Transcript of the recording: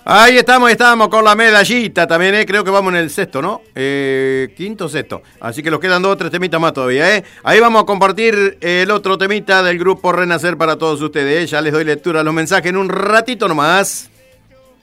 Ahí estamos con la medallita también, creo que vamos en el sexto, ¿no? Quinto, sexto. Así que nos quedan 2 o 3 temitas más todavía, Ahí vamos a compartir el otro temita del grupo Renacer para todos ustedes, Ya les doy lectura a los mensajes en un ratito nomás.